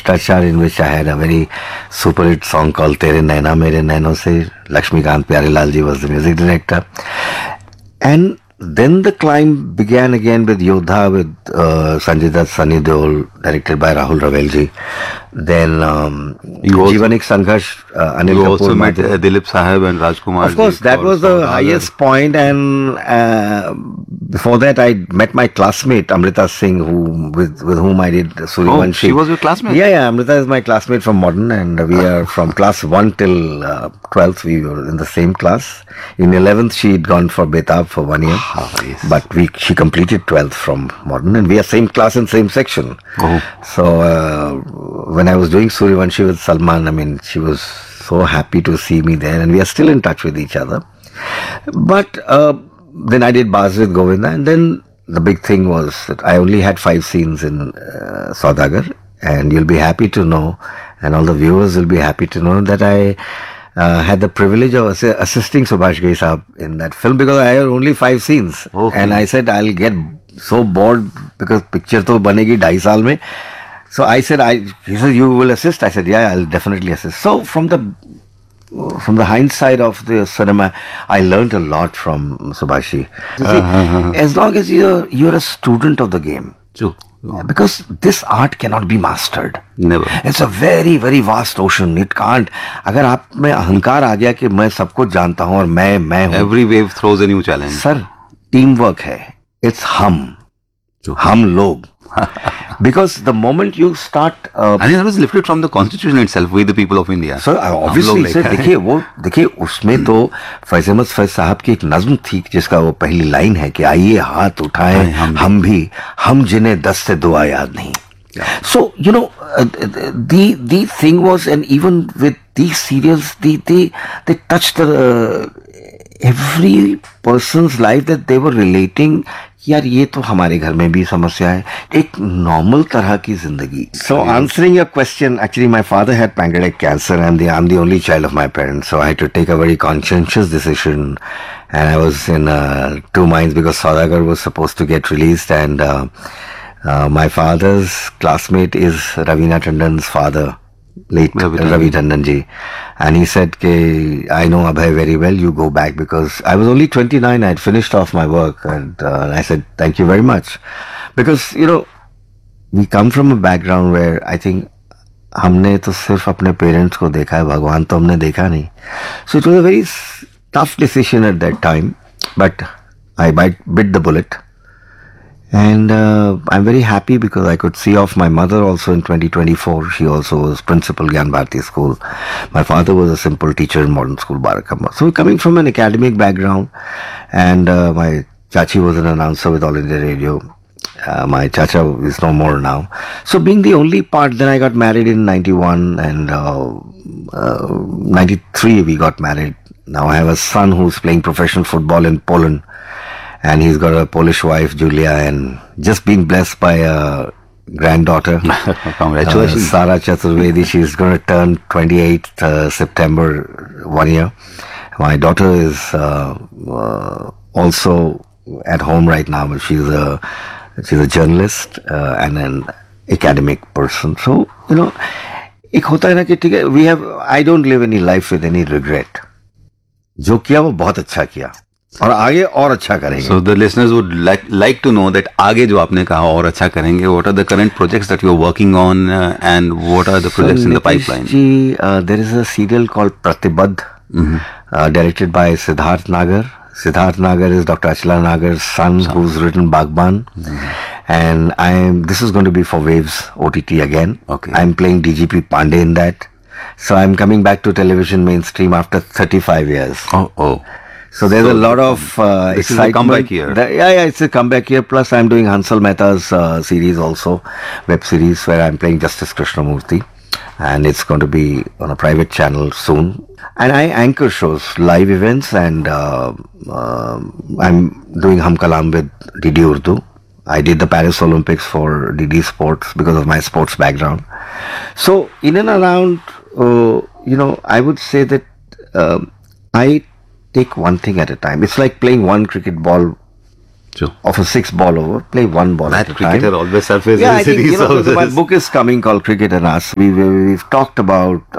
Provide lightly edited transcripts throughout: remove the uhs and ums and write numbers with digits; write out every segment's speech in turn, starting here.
Bhrashtachar, in which I had a very super hit song called Tere Naina Mere Naino Se. Lakshmikant Pyarelal ji was the music director. And then the climb began again with Yodha, with Sanjay Dutt, Sunny Deol, directed by Rahul Ravel ji. Then Jeevanik Sangharsh, Anil Kapoor. You also met Dilip Sahib and Rajkumar. Of course, that was the highest point. And before that, I met my classmate Amrita Singh, with whom I did Suryavanshi. Oh, she was your classmate? Yeah. Amrita is my classmate from Modern, and we are from class 1 till 12th. We were in the same class. In 11th, she had gone for Betab for 1 year. Oh, yes. But she completed 12th from Modern, and we are same class and same section. Oh. So when I was doing Suryavanshi with Salman, I mean, she was so happy to see me there, and we are still in touch with each other. But then I did Baaz with Govinda, and then the big thing was that I only had 5 scenes in Saudagar, and you'll be happy to know, and all the viewers will be happy to know, that I had the privilege of assisting Subhash Ghai Sahab in that film, because I had only 5 scenes. Okay. And I said I'll get so bored because picture to banegi 2.5 saal mein. So I said, he said, you will assist? I said, yeah, I'll definitely assist. So from the hindsight of the cinema, I learned a lot from Subhashi. As long as you're a student of the game. True. Because this art cannot be mastered. Never. It's a very, very vast ocean. It can't. अगर आप में अहंकार आ गया कि मैं सब कुछ जानता हूँ और मैं हूँ. Every wave throws a new challenge. Sir, teamwork है. It's हम लोग. Because the moment you start, I think that was lifted from the constitution itself. We the people of India. Sir, obviously, sir, देखिए उसमें तो फैज़ अहमद फैज़ साहब की एक नज्म थी जिसका वो पहली लाइन है कि आइए हाथ उठाएं हम जिन्हें 10 से दुआ याद नहीं. So the thing was, and even with these serials, they touched every person's life, that they were relating. यार ये तो हमारे घर में भी समस्या है, एक नॉर्मल तरह की जिंदगी. So answering your question, actually my father had pancreatic cancer, and I'm the only child of my parents, so I had to take a very conscientious decision, and I was in 2 minds because Saudagar was supposed to get released, and my father's classmate is Ravina Tandon's father, late Ravi Tandon ji, and he said, I know Abhay very well, you go back, because I was only 29, I had finished off my work, and I said, thank you very much, because we come from a background where I think हमने तो सिर्फ अपने parents को देखा है, भगवान तो हमने देखा नहीं. So it was a very tough decision at that time, but I bit the bullet. And I'm very happy because I could see off my mother also in 2024. She also was principal Gyan Bharati School. My father was a simple teacher in modern school, Barakamba. So coming from an academic background, and my chachi was an announcer with All India Radio. My chacha is no more now. So being the only part, then I got married in 91, and 93 we got married. Now I have a son who's playing professional football in Poland. And he's got a Polish wife, Julia, and just been blessed by a granddaughter. Congratulations. Sara Chaturvedi. She's going to turn 28th September 1 year. My daughter is also at home right now, but she's a journalist and an academic person. So, एक होता है ना कि ठीक है, I don't live any life with any regret. जो किया वो बहुत अच्छा किया. और आगे और अच्छा करेंगे. So the listeners would like to know that आगे जो आपने कहा और अच्छा करेंगे, what are the current projects that you're working on and what are the projects in the pipeline? Ji, there is a serial called Pratibadh, directed by Siddharth Nagar. Siddharth Nagar is Dr. Achla Nagar's son, who's written Bagban. And this is going to be for Waves OTT again. Okay. I'm playing DGP Pandey in that. So I'm coming back to television mainstream after 35 years. Oh. So there's a lot of excitement. This is a comeback year. It's a comeback year. Plus I'm doing Hansal Mehta's series also, web series, where I'm playing Justice Krishnamurthy. And it's going to be on a private channel soon. And I anchor shows, live events, and I'm doing Hum Kalam with DD Urdu. I did the Paris Olympics for DD Sports because of my sports background. So in and around, I would say that I take one thing at a time. It's like playing one cricket ball True. of a 6-ball over, play one ball That at a cricketer time. always surfaces Yeah, I in think, these my houses. book is coming called Cricket and Us. We've talked about,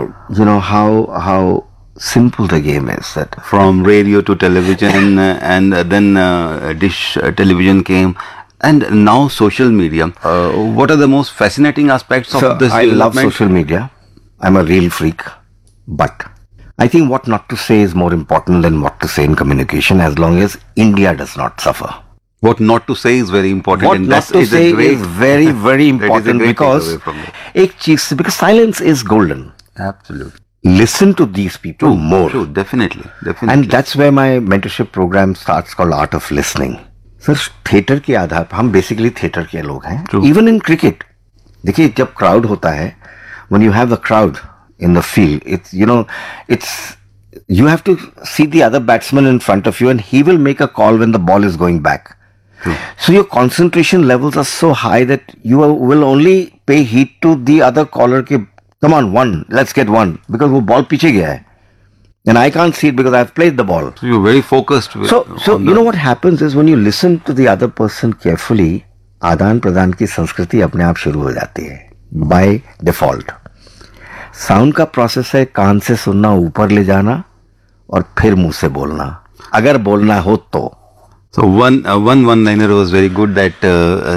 how simple the game is. That From radio to television, and then dish television came, and now social media. What are the most fascinating aspects of so this I love development? social media. I'm a real freak, but I think what not to say is more important than what to say in communication, as long as India does not suffer. What not to say is very important. What and not that's to is a say great, is very, very that is a important, great because takeaway from it. because silence is golden. Absolutely. Listen to these people more. True, definitely. And that's where my mentorship program starts, called Art of Listening. Sir theatre के आधार पर हम basically theatre के लोग हैं. Even in cricket देखिए, जब crowd होता है, when you have the crowd in the field, it's you have to see the other batsman in front of you, and he will make a call when the ball is going back. So your concentration levels are so high that you will only pay heed to the other caller ke, come on, let's get one, because वो ball पीछे गया है. And I can't see it because I've played the ball. So you're very focused. So you know what happens is, when you listen to the other person carefully, आदान प्रदान की संस्कृति अपने आप शुरू हो जाती है by default. साउंड का प्रोसेस है कान से सुनना, ऊपर ले जाना, और फिर मुंह से बोलना, अगर बोलना हो तो. So one-liner was very good, that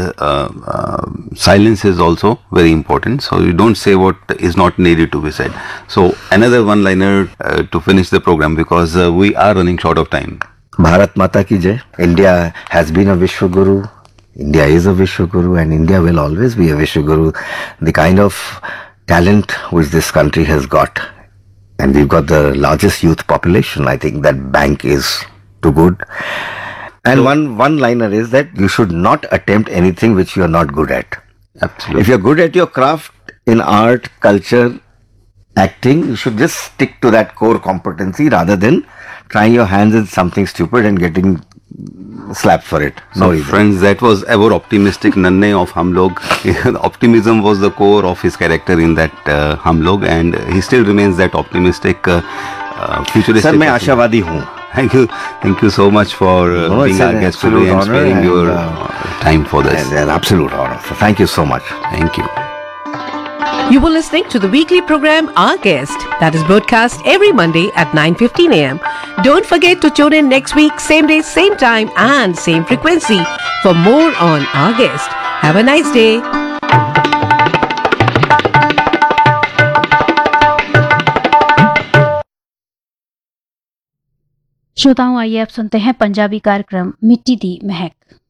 silence is also very important. So you don't say what is not needed to be said. So another one-liner to finish the program, because we are running short of time. Bharat माता की जय. India has been a Vishwa Guru. India is a Vishwa Guru, and India will always be a Vishwa Guru. The kind of talent which this country has got, and we've got the largest youth population. I think that bank is too good. And one-liner is that you should not attempt anything which you are not good at. Absolutely. If you're good at your craft in art, culture, acting, you should just stick to that core competency rather than trying your hands in something stupid and getting slapped for it. So friends, that was ever optimistic Nanne of Hum Log. Optimism was the core of his character in that Hum Log, and he still remains that optimistic, futuristic. Sir, मैं आशावादी हूँ. Thank you so much for being our guest today and sparing your time for this. It's an absolute honor. So thank you so much. Thank you. You were listening to the weekly program Our Guest, that is broadcast every Monday at 9:15 a.m. Don't forget to tune in next week, same day, same time and same frequency for more on Our Guest. Have a nice day. श्रोताओं, आइए अब सुनते हैं पंजाबी कार्यक्रम मिट्टी दी महक.